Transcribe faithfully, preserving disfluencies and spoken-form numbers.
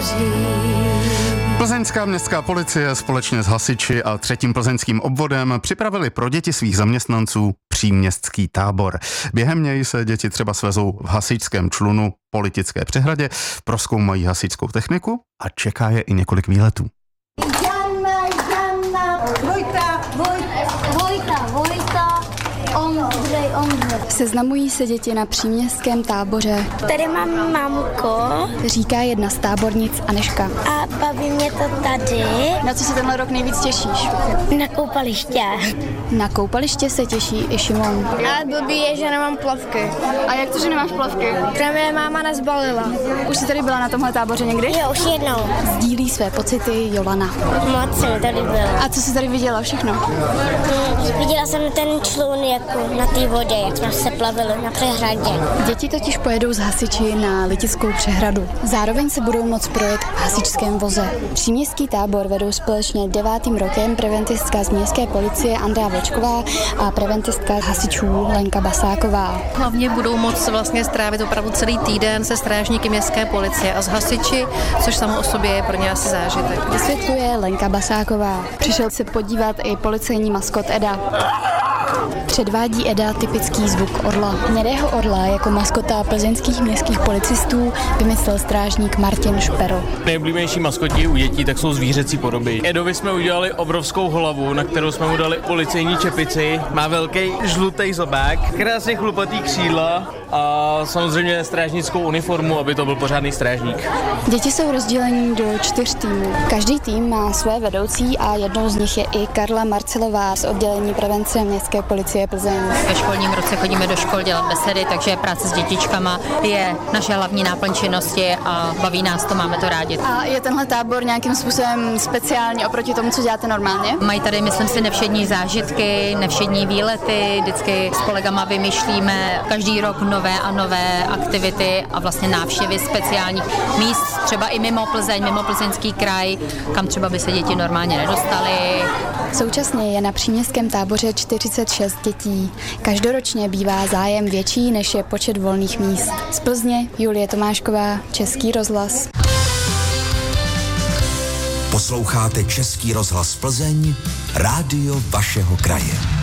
Plzeňská městská policie společně s hasiči a třetím plzeňským obvodem připravili pro děti svých zaměstnanců příměstský tábor. Během něj se děti třeba svezou v hasičském člunu Politické přehradě, prozkoumají hasičskou techniku a čeká je i několik výletů. Jana, Jana, Vojta, Vojta, Vojta, Vojta, Ondřej, Ondřej. Seznamují se děti na příměstském táboře. Tady mám mamko. Říká jedna z tábornic Anežka. A baví mě to tady. Na co se tenhle rok nejvíc těšíš? Na koupaliště. Na koupaliště se těší i Šimon. A blbý je, že nemám plavky. A jak to, že nemáš plavky? Protože mě máma nezbalila. Už jsi tady byla na tomhle táboře někdy? Jo, už jednou. Sdílí své pocity Jolana. Moc jsem tady byla. A co jsi tady viděla všechno? Hmm, viděla jsem ten člun jako na té vodě, jak jsme se plavili na přehradě. Děti totiž pojedou s hasiči na Litickou přehradu. Zároveň se budou moct projet v hasičském voze. Příměstský tábor vedou společně devátým rokem preventistka z městské policie Andrea Vlčková a preventistka hasičů Lenka Basáková. Hlavně budou moct vlastně strávit opravdu celý týden se strážníky městské policie a s hasiči, což samo o sobě je pro ně asi zážitek. Vysvětluje Lenka Basáková. Přišel se podívat i policejní maskot Eda. Předvádí Eda typický zvuk orla. Hnědého orla jako maskota plzeňských městských policistů vymyslel strážník Martin Špero. Nejoblíbenější maskoti u dětí tak jsou zvířecí podoby. Edovi jsme udělali obrovskou hlavu, na kterou jsme mu dali policejní čepici. Má velký žlutý zobák, krásně chlupatý křídla a samozřejmě strážnickou uniformu, aby to byl pořádný strážník. Děti jsou rozdělení do čtyř týmů. Každý tým má své vedoucí a jednou z nich je i Karla Marcelová z oddělení prevence městské policie Plzeň. Ve školním roce chodíme do škol dělat besedy, takže práce s dětičkama je naše hlavní náplň činnosti a baví nás to, máme to rádi. A je tenhle tábor nějakým způsobem speciální oproti tomu, co děláte normálně? Mají tady, myslím si, nevšední zážitky, nevšední výlety, vždycky s kolegama vymýšlíme každý rok nové a nové aktivity a vlastně návštěvy speciálních míst, třeba i mimo Plzeň, mimo plzeňský kraj, kam třeba by se děti normálně nedostaly. Současně je na příměstském táboře čtyřicet šest dětí. Každoročně bývá zájem větší, než je počet volných míst. Z Plzně Julie Tomášková, Český rozhlas. Posloucháte Český rozhlas Plzeň, rádio vašeho kraje.